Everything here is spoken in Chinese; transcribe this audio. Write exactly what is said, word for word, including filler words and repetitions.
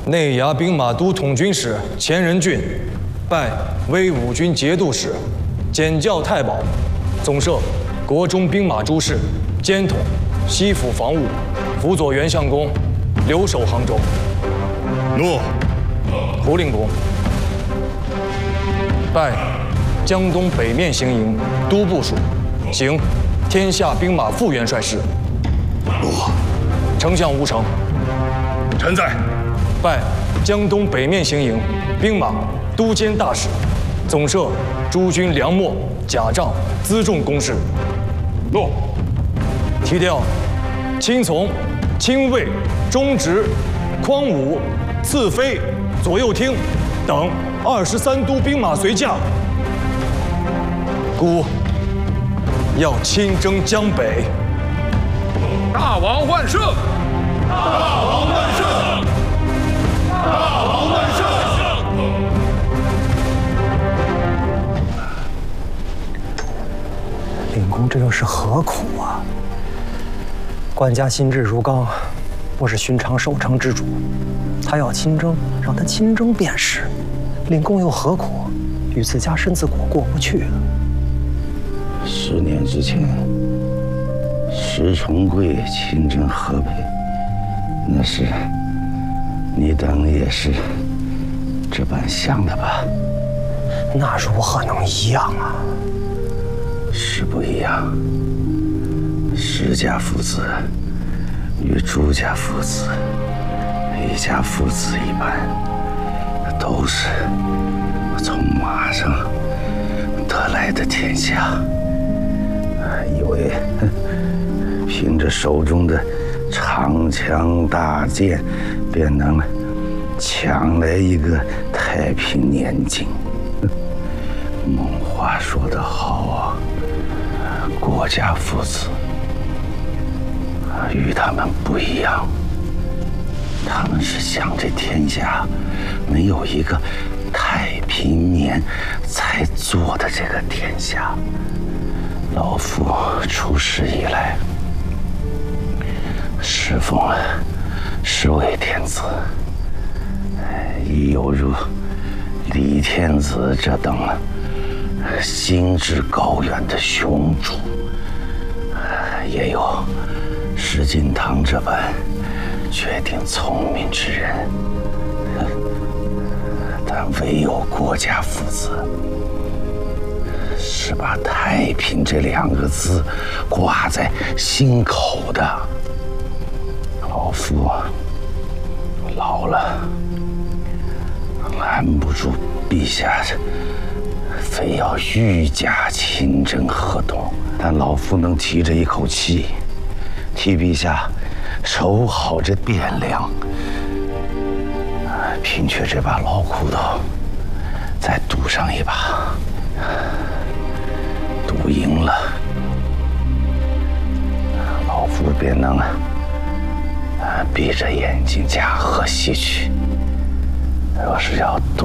内衙兵马都统军使钱仁俊，拜威武军节度使，检校太保，总摄国中兵马诸事，兼统西府防务，辅佐袁相公留守杭州。 诺。 胡令公，拜江东北面行营都部署，行天下兵马副元帅事。 诺。 丞相吴成， 臣在。 拜江东北面行营兵马都监大使，总摄诸军粮秣、甲仗、辎重公事。 诺。 提调亲从、亲卫、中直、匡武、次飞、左右厅等二十三都兵马随驾，孤要亲征江北。 大王万圣！ 大王万圣！大王万圣！ 令公这又是何苦啊？官家心志如钢，我是寻常守城之主，他要亲征，让他亲征便是。令公又何苦与自家身子果过不去了？ 十年之前，石重贵亲征河北，那时你等也是这般想的吧？ 那如何能一样啊？ 是不一样。石家父子与朱家父子、李家父子一般，都是从马上得来的天下，以为凭着手中的长枪大剑，便能抢来一个太平年景。孟话说得好啊，郭家父子与他们不一样，他们是想这天下没有一个太平年才做的这个天下。老夫出世以来，侍奉十位天子，亦有如李天子这等心志高远的雄主，也有石敬瑭这般决定聪明之人，但唯有郭家父子是把太平这两个字挂在心口的。老夫老了，拦不住陛下非要御驾亲征河东，但老夫能提着一口气，替陛下守好这汴梁，凭缺这把老骨头，再赌上一把，赌赢了，老夫便能闭着眼睛驾鹤西去。若是要赌